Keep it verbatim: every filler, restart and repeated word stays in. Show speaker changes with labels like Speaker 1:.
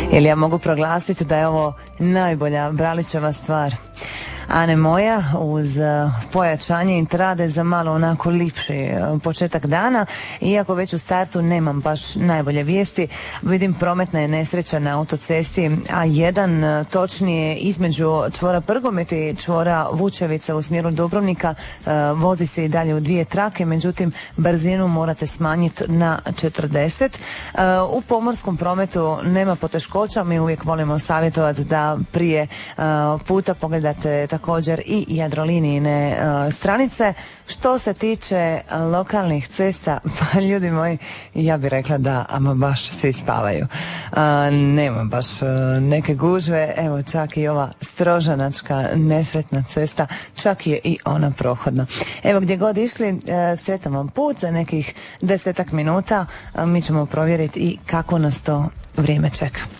Speaker 1: Ili ja mogu proglasiti da je ovo najbolja Bralićeva stvar. Ane moja, uz pojačanje intrade za malo onako lipši početak dana, iako već u startu nemam baš najbolje vijesti, vidim prometna je nesreća na autocesti A jedan, točnije između čvora Prgomet i čvora Vučevica u smjeru Dubrovnika. Vozi se i dalje u dvije trake, međutim brzinu morate smanjiti na četrdeset. U pomorskom prometu nema poteškoća, mi uvijek volimo savjetovati da prije puta pogledate također i Jadrolinijine uh, stranice. Što se tiče uh, lokalnih cesta, pa ljudi moji, ja bih rekla da ama baš svi spavaju. Uh, nema baš uh, neke gužve, evo čak i ova strožanačka nesretna cesta, čak je i ona prohodna. Evo gdje god išli, uh, sretan vam put, za nekih desetak minuta uh, mi ćemo provjeriti i kako nas to vrijeme čeka.